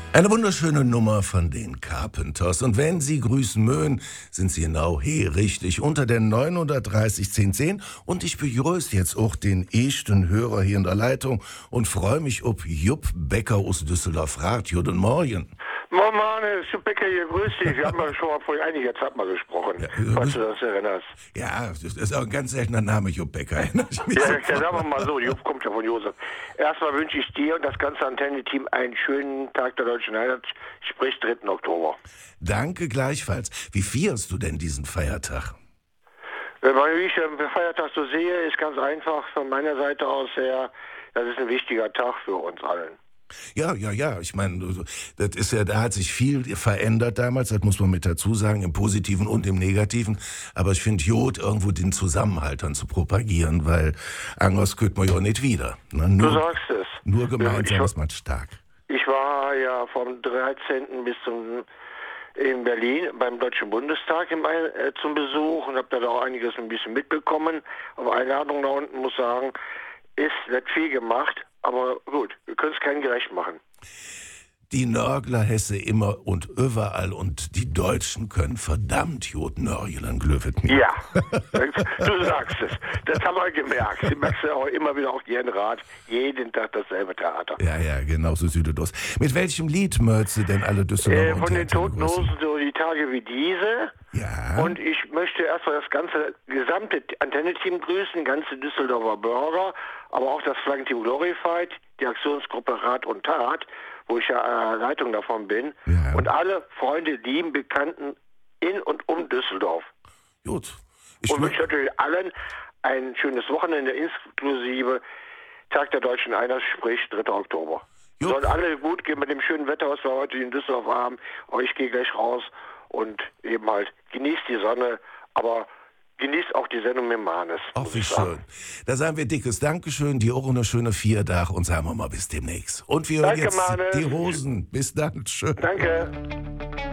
Eine wunderschöne Nummer von den Carpenters. Und wenn Sie grüßen mögen, sind Sie genau hier richtig unter der 930 1010. Und ich begrüße jetzt auch den ersten Hörer hier in der Leitung und freue mich, ob Jupp Becker aus Düsseldorf fragt. Guten Morgen. Moin Mann, Jupp Becker hier, grüß dich. Wir haben ja schon mal vor einiger Zeit mal gesprochen, falls du das erinnerst. Ja, das ist auch ein ganz seltener Name, Jupp Becker. Erinnere ich mich Ja, sofort. sagen wir mal so, Jupp kommt ja von Josef. Erstmal wünsche ich dir und das ganze Antenne-Team einen schönen Tag der Deutschen Einheit, sprich 3. Oktober. Danke gleichfalls. Wie feierst du denn diesen Feiertag? Weil ich den Feiertag so sehe, ist ganz einfach von meiner Seite aus her, das ist ein wichtiger Tag für uns allen. Ja. Ich meine, das ist ja, da hat sich viel verändert damals, das muss man mit dazu sagen, im Positiven und im Negativen. Aber ich finde Jod irgendwo den Zusammenhalt dann zu propagieren, weil anders könnte man ja nicht wieder. Ne? Du sagst es. Nur gemeinsam ist man stark. Ich war ja vom 13. bis zum in Berlin beim Deutschen Bundestag zum Besuch und habe da auch einiges ein bisschen mitbekommen. Auf Einladung da unten muss sagen, ist nicht viel gemacht, aber gut, wir können es keinem gerecht machen. Die Nörgler Hesse immer und überall und die Deutschen können verdammt gut nörgeln, glöfet mir. Ja, du sagst es. Das haben wir gemerkt. Sie merkst ja auch immer wieder auch hier in Rat, jeden Tag dasselbe Theater. Ja, genau so sieht es aus. Mit welchem Lied möchtest du denn alle Düsseldorfer Von den Toten Hosen so die Tage wie diese. Ja. Und ich möchte erstmal das ganze gesamte Antenne-Team grüßen, ganze Düsseldorfer Bürger, aber auch das Flaggenteam Glorified, die Aktionsgruppe Rat und Tat, wo ich ja Leitung davon bin, Ja. und alle Freunde, lieben Bekannten in und um Düsseldorf. Gut. Und wünsche natürlich allen ein schönes Wochenende, inklusive Tag der Deutschen Einheit, sprich 3. Oktober. Jupp. Sollen alle gut gehen mit dem schönen Wetter, was wir heute in Düsseldorf haben. Aber ich gehe gleich raus und eben halt genießt die Sonne, aber genießt auch die Sendung mit Manes. Ach, wie schön. Da sagen wir dickes Dankeschön, die auch eine schöne Viertag und sagen wir mal bis demnächst. Und wir hören Danke, jetzt Manes. die Hosen. Bis dann. Schön. Danke.